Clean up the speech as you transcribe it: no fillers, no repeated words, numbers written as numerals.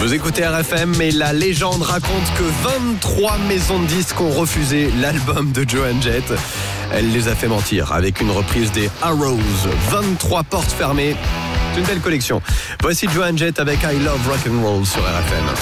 Vous écoutez RFM et la légende raconte que 23 maisons de disques ont refusé l'album de Joan Jett. Elle les a fait mentir avec une reprise des Arrows. 23 portes fermées. C'est une belle collection. Voici Joan Jett avec I Love Rock and Roll sur RFM.